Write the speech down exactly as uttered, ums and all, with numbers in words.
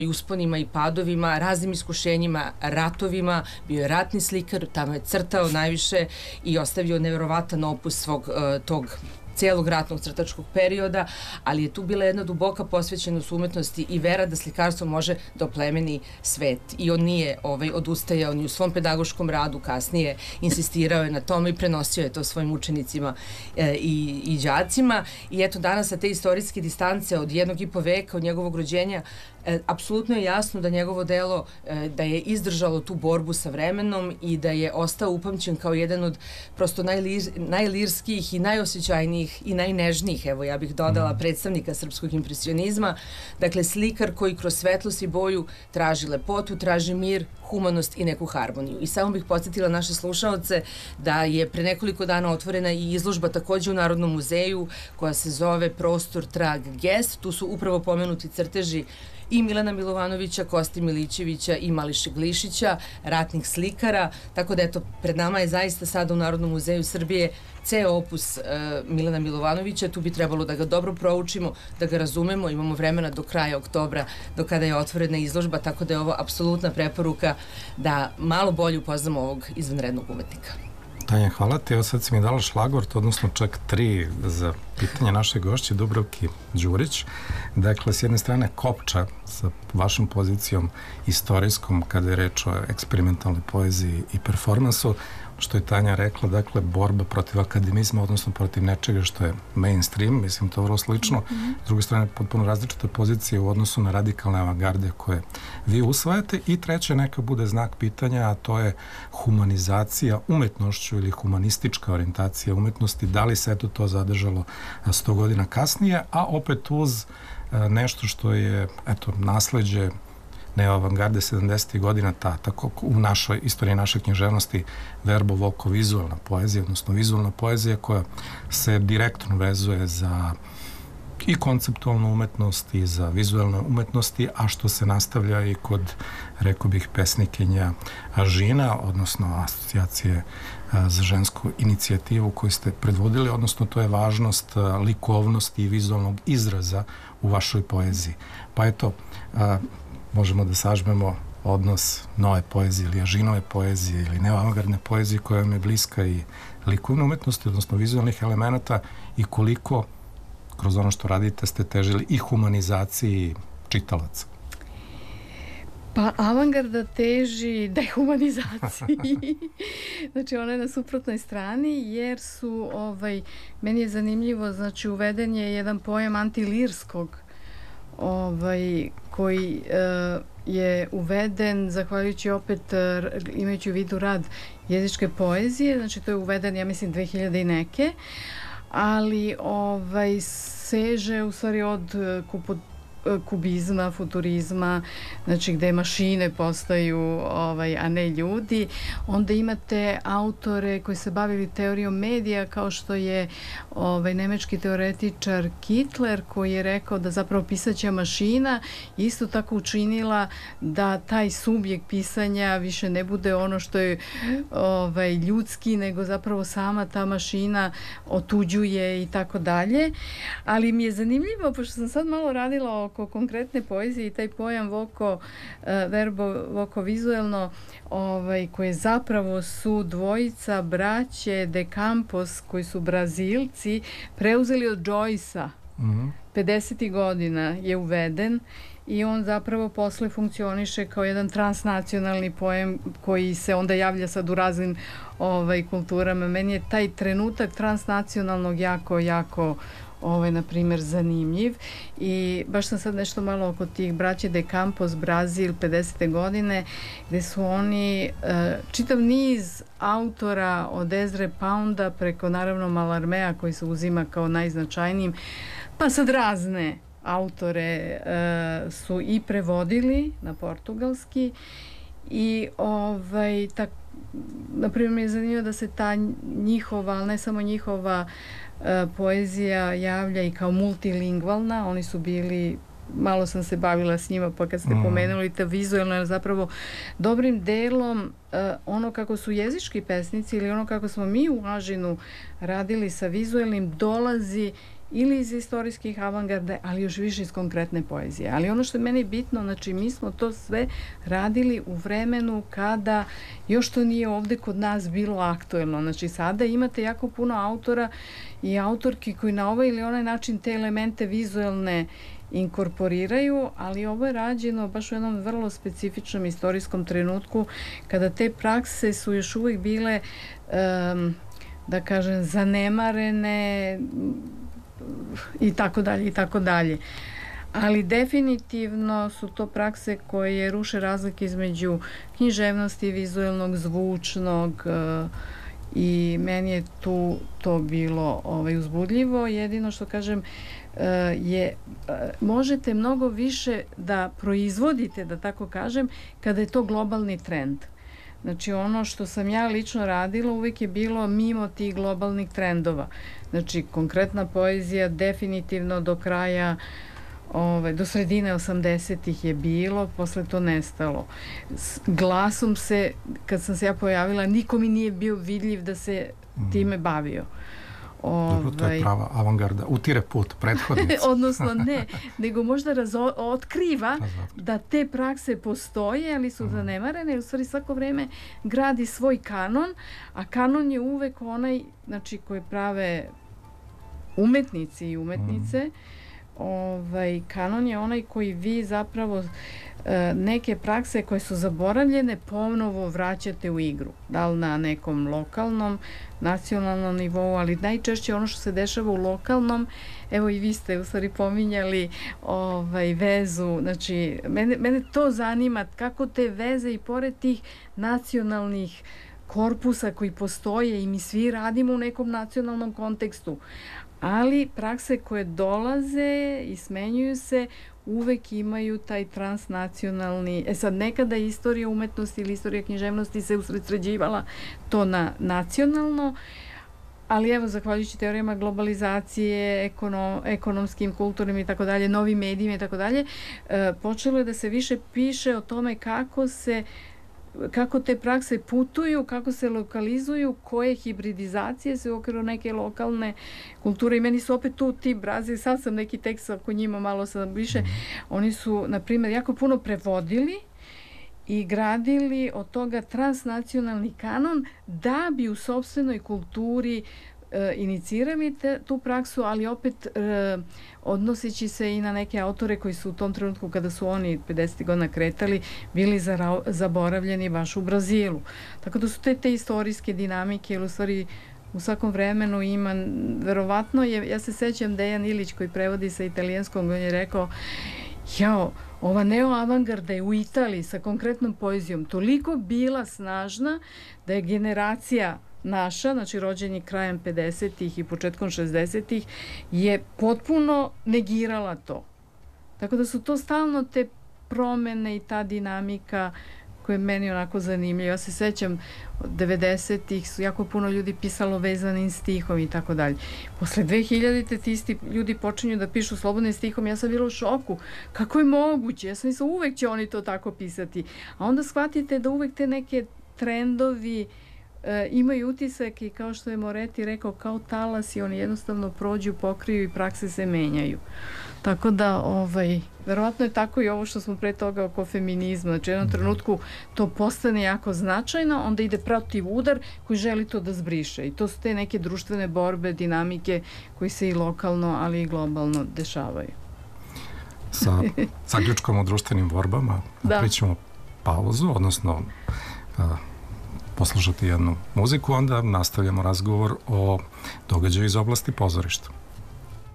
i usponima i padovima, raznim iskušenjima, ratovima, bio je ratni slikar, tamo je crtao najviše i ostavio nevjerovatan opus svog uh, tog cijelog ratnog crtačkog perioda, ali je tu bila jedna duboka posvećenost umetnosti i vera da slikarstvo može da oplemeni svet. I on nije ovaj, odustajao ni u svom pedagoškom radu, kasnije insistirao je na tome i prenosio je to svojim učenicima e, i, i đacima. I eto, danas sa te istorijske distance od jednog i po veka od njegovog rođenja, E, apsolutno je jasno da njegovo delo e, da je izdržalo tu borbu sa vremenom i da je ostao upamćen kao jedan od prosto najlir, najlirskijih i najosjećajnijih i najnežnijih, evo ja bih dodala, predstavnika srpskog impresionizma. Dakle, slikar koji kroz svetlost i boju traži lepotu, traži mir, humanost i neku harmoniju. I samo bih podsjetila naše slušaoce da je pre nekoliko dana otvorena i izložba takođe u Narodnom muzeju koja se zove Prostor, trag, gest. Tu su upravo pomenuti crteži i Milana Milovanovića, Koste Milićevića i Mališe Glišića, ratnih slikara, tako da eto, pred nama je zaista sada u Narodnom muzeju Srbije ceo opus uh, Milana Milovanovića. Tu bi trebalo da ga dobro proučimo, da ga razumemo, imamo vremena do kraja oktobra, do kada je otvorena izložba, tako da je ovo apsolutna preporuka da malo bolje upoznamo ovog izvanrednog umetnika. Tanja, hvala ti. Evo sad si mi dala šlagvort, odnosno čak tri za pitanje naše gošće Dubravki Đurić. Dakle, s jedne strane Kopča sa vašom pozicijom istorijskom kada je reč o eksperimentalnoj poeziji i performansu, što je Tanja rekla, dakle, borba protiv akademizma, odnosno protiv nečega što je mainstream, mislim to vrlo slično. Mm-hmm. S druge strane, potpuno različite pozicije u odnosu na radikalne avangarde koje vi usvajate. I treće neka bude znak pitanja, a to je humanizacija umetnošću ili humanistička orijentacija umetnosti. Da li se eto to zadržalo sto godina kasnije, a opet uz nešto što je eto nasleđe neoavangarde sedamdesetih godina, ta, tako u našoj istoriji naše književnosti verbo voco vizualna poezija, odnosno vizualna poezija koja se direktno vezuje za i konceptualnu umetnost i za vizualne umetnosti, a što se nastavlja i kod, rekao bih, pesnikinja Žina, odnosno asocijacije za žensku inicijativu koju ste predvodili, odnosno to je važnost likovnosti i vizualnog izraza u vašoj poeziji. Pa eto, možemo da sažmemo odnos nove poezije ili Ažinove poezije ili neoavangardne poezije koja vam je bliska i likovne umetnosti, odnosno vizualnih elemenata, i koliko kroz ono što radite ste težili i humanizaciji čitalaca. Pa avangarda teži dehumanizaciji. Znači ona je na suprotnoj strani jer su, ovaj, meni je zanimljivo, znači uveden je jedan pojam antilirskog ovaj, koji uh, je uveden zahvaljujući opet uh, imajući u vidu rad jezičke poezije, znači to je uveden ja mislim dve hiljade i neke, ali ovaj, seže u stvari od uh, kupo, kubizma, futurizma, znači gde mašine postaju, ovaj, a ne ljudi. Onda imate autore koji se bavili teorijom medija, kao što je ovaj, nemački teoretičar Kittler, koji je rekao da zapravo pisaća mašina isto tako učinila da taj subjekt pisanja više ne bude ono što je ovaj, ljudski, nego zapravo sama ta mašina otuđuje i tako dalje. Ali mi je zanimljivo, pošto sam sad malo radila oko konkretne poezije i taj pojam voko, uh, verbo voko vizuelno, ovaj, koje zapravo su dvojica braće de Campos, koji su Brazilci, preuzeli od Joyce-a. Mm-hmm. pedesetih godina je uveden i on zapravo posle funkcioniše kao jedan transnacionalni pojam koji se onda javlja sad u raznim ovaj, kulturama. Meni je taj trenutak transnacionalnog jako, jako ovaj, na primjer, zanimljiv i baš sam sad nešto malo oko tih braće de Campos, Brazil, pedesete godine, gde su oni uh, čitav niz autora od Ezre Pounda preko naravno Mallarmea koji se uzima kao najznačajnijim, pa sad razne autore uh, su i prevodili na portugalski i ovaj, tak, na primjer mi je zanimljivo da se ta njihova, ali ne samo njihova uh, poezija javlja i kao multilingvalna. Oni su bili, malo sam se bavila s njima, pa kad ste mm. pomenuli ta vizualna, zapravo dobrim delom uh, ono kako su jezički pesnici ili ono kako smo mi u Ažinu radili sa vizualnim dolazi ili iz istorijskih avangarde, ali još više iz konkretne poezije. Ali ono što je meni bitno, znači mi smo to sve radili u vremenu kada još to nije ovde kod nas bilo aktuelno. Znači sada imate jako puno autora i autorki koji na ovaj ili onaj način te elemente vizualne inkorporiraju, ali ovo je rađeno baš u jednom vrlo specifičnom istorijskom trenutku kada te prakse su još uvijek bile um, da kažem zanemarene i tako dalje i tako dalje. Ali definitivno su to prakse koje ruše razlike između književnosti, vizualnog, zvučnog uh, i meni je tu to bilo ovaj, uzbudljivo. Jedino što kažem uh, je uh, možete mnogo više da proizvodite, da tako kažem, kada je to globalni trend. Znači ono što sam ja lično radila uvijek je bilo mimo tih globalnih trendova. Znači konkretna poezija definitivno do kraja Ove, do sredine osamdesetih je bilo, posle to nestalo. S glasom se, kad sam se ja pojavila, niko mi nije bio vidljiv da se time bavio. Ove, Dobro, to je prava avangarda. Utire put prethodnici. Odnosno ne, nego možda razo, otkriva da te prakse postoje, ali su mm. zanemarene. U stvari svako vreme gradi svoj kanon, a kanon je uvek onaj, znači, koji prave umetnici i umetnice. Mm. Ovaj, kanon je onaj koji vi zapravo e, neke prakse koje su zaboravljene ponovo vraćate u igru. Da li na nekom lokalnom, nacionalnom nivou, ali najčešće ono što se dešava u lokalnom, evo i vi ste u stvari pominjali ovaj, vezu, znači mene, mene to zanima kako te veze i pored tih nacionalnih korpusa koji postoje i mi svi radimo u nekom nacionalnom kontekstu, ali prakse koje dolaze i smenjuju se uvek imaju taj transnacionalni... E sad, nekada istorija umetnosti ili istorija književnosti se usredsređivala to na nacionalno, ali evo, zahvaljujući teorijama globalizacije, ekonom, ekonomskim, kulturnim i tako dalje, novim medijima i tako dalje, počelo je da se više piše o tome kako se kako te prakse putuju, kako se lokalizuju, koje hibridizacije se u okviru neke lokalne kulture. I meni su opet tu ti Brazil, sad sam neki tekst oko njima malo sam više, oni su, na primjer, jako puno prevodili i gradili od toga transnacionalni kanon da bi u sopstvenoj kulturi e, inicirali te, tu praksu, ali opet e, odnoseći se i na neke autore koji su u tom trenutku kada su oni pedesetih godina kretali bili zara, zaboravljeni baš u Brazilu. Tako da su te, te istorijske dinamike, ili u stvari u svakom vremenu ima, verovatno je, ja se sećam Dejan Ilić koji prevodi sa italijanskog, on je rekao, jao, ova neo-avangarda je u Italiji sa konkretnom poezijom toliko bila snažna da je generacija naša, znači rođeni krajem pedesetih i početkom šezdesetih, je potpuno negirala to. Tako da su to stalno te promene i ta dinamika koja je meni onako zanimljiva. Ja se sećam, od devedesetih su jako puno ljudi pisalo vezanim stihom i tako dalje. Posle dve hiljadite ti isti ljudi počinju da pišu slobodnim stihom. Ja sam bila u šoku. Kako je moguće? Ja sam mislila, uvek će oni to tako pisati. A onda shvatite da uvek te neke trendovi E, imaju utisak i kao što je Moretti rekao, kao talas i oni jednostavno prođu, pokriju i prakse se menjaju. Tako da, ovaj, verovatno je tako i ovo što smo pre toga oko feminizma. Znači, u jednom trenutku to postane jako značajno, onda ide protiv udar koji želi to da zbriše. I to su te neke društvene borbe, dinamike koji se i lokalno, ali i globalno dešavaju. Sa zaključkom o društvenim borbama napričamo pauzu, odnosno a, poslušati jednu muziku, onda nastavljamo razgovor o događaju iz oblasti pozorišta.